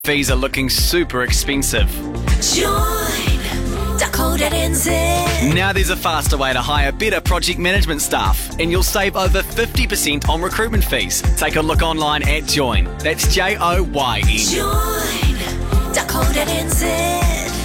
Fees are looking super expensive. Join.co.nz. Now there's a faster way to hire better project management staff, and you'll save over 50% on recruitment fees. Take a look online at Join. That's JOYN. Join.co.nz.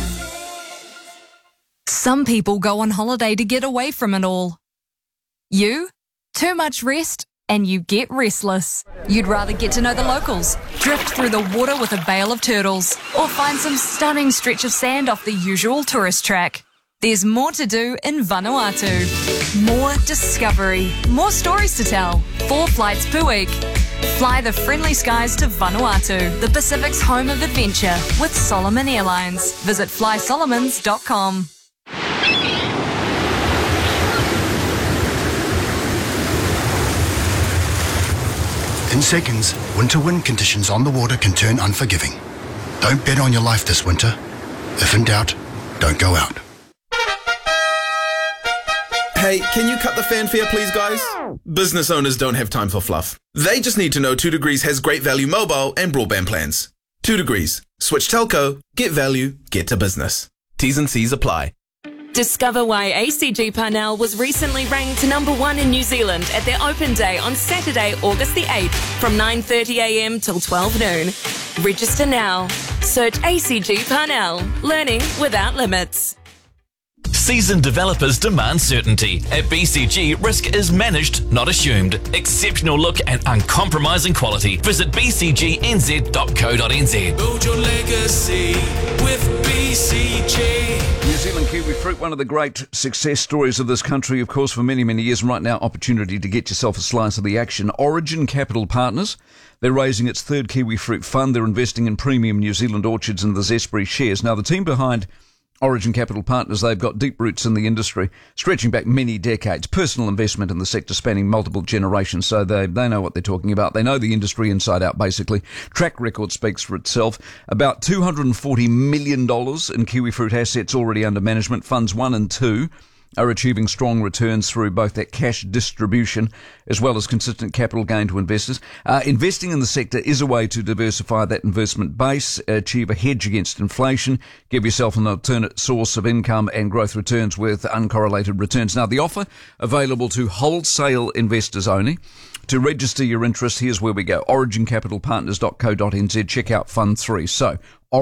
Some people go on holiday to get away from it all. You? Too much rest and you get restless. You'd rather get to know the locals, drift through the water with a bale of turtles, or find some stunning stretch of sand off the usual tourist track. There's more to do in Vanuatu. More discovery, more stories to tell. 4 flights per week. Fly the friendly skies to Vanuatu, the Pacific's home of adventure, with Solomon Airlines. Visit flysolomons.com. In seconds, winter wind conditions on the water can turn unforgiving. Don't bet on your life this winter. If in doubt, don't go out. Hey, can you cut the fanfare please, guys? Business owners don't have time for fluff. They just need to know 2 Degrees has great value mobile and broadband plans. 2 Degrees. Switch telco, get value, get to business. T's and C's apply. Discover why ACG Parnell was recently ranked #1 in New Zealand at their open day on Saturday, August the 8th from 9:30am till 12 noon. Register now. Search ACG Parnell. Learning without limits. Seasoned developers demand certainty. At BCG, risk is managed, not assumed. Exceptional look and uncompromising quality. Visit bcgnz.co.nz. Build your legacy with BCG. New Zealand kiwi fruit, one of the great success stories of this country, of course, for many, many years. And right now, opportunity to get yourself a slice of the action. Origin Capital Partners. They're raising its 3rd kiwi fruit fund. They're investing in premium New Zealand orchards and the Zespri shares. Now, the team behind Origin Capital Partners, they've got deep roots in the industry, stretching back many decades, personal investment in the sector spanning multiple generations, so they know what they're talking about. They know the industry inside out, basically. Track record speaks for itself. About $240 million in kiwi fruit assets already under management. Funds 1 and 2 are achieving strong returns through both that cash distribution as well as consistent capital gain to investors. Investing in the sector is a way to diversify that investment base, achieve a hedge against inflation, give yourself an alternate source of income and growth returns with uncorrelated returns. Now, the offer available to wholesale investors only. To register your interest, here's where we go. origincapitalpartners.co.nz. Check out Fund 3. So,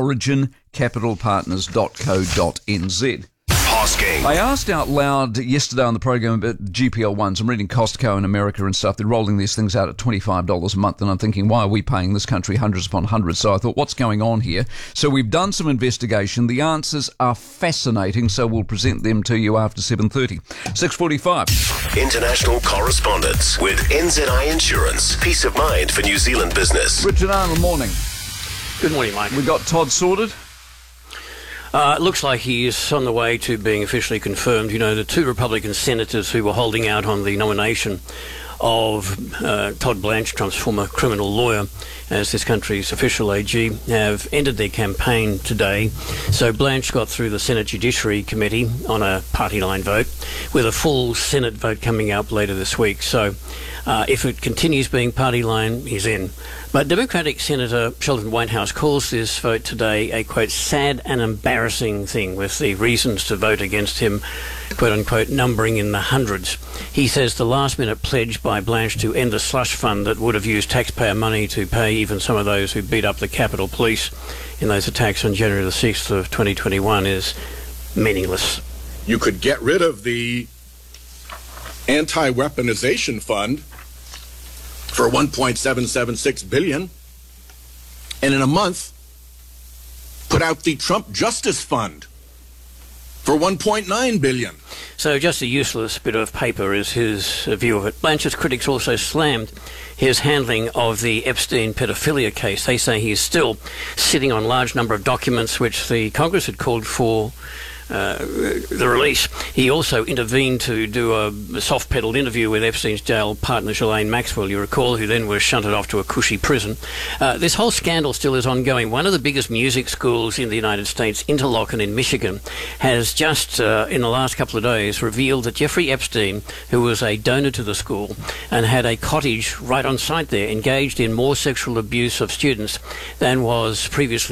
origincapitalpartners.co.nz. I asked out loud yesterday on the program about GPL1s. I'm reading Costco in America and stuff. They're rolling these things out at $25 a month, and I'm thinking, why are we paying this country hundreds upon hundreds? So I thought, what's going on here? So we've done some investigation. The answers are fascinating, so we'll present them to you after 7:30. 6:45. International correspondence with NZI Insurance. Peace of mind for New Zealand business. Richard Arnold, morning. Good morning, Mike. We got Todd sorted. It looks like he is on the way to being officially confirmed. You know, the 2 Republican senators who were holding out on the nomination of Todd Blanche, Trump's former criminal lawyer, as this country's official AG, have ended their campaign today. So Blanche got through the Senate Judiciary Committee on a party line vote, with a full Senate vote coming up later this week. So if it continues being party line, he's in. But Democratic Senator Sheldon Whitehouse calls this vote today a, quote, sad and embarrassing thing, with the reasons to vote against him, quote unquote, numbering in the hundreds. He says the last-minute pledge by Blanche to end the slush fund that would have used taxpayer money to pay even some of those who beat up the Capitol Police in those attacks on January the 6th of 2021 is meaningless. You could get rid of the anti-weaponization fund for $1.776 billion, and in a month put out the Trump Justice Fund for $1.9 billion. So just a useless bit of paper is his view of it. Blanche's critics also slammed his handling of the Epstein pedophilia case. They say he is still sitting on a large number of documents which the Congress had called for the release. He also intervened to do a soft-pedaled interview with Epstein's jail partner, Ghislaine Maxwell, you recall, who then was shunted off to a cushy prison. This whole scandal still is ongoing. One of the biggest music schools in the United States, Interlochen in Michigan, has just, in the last couple of days, revealed that Jeffrey Epstein, who was a donor to the school and had a cottage right on site there, engaged in more sexual abuse of students than was previously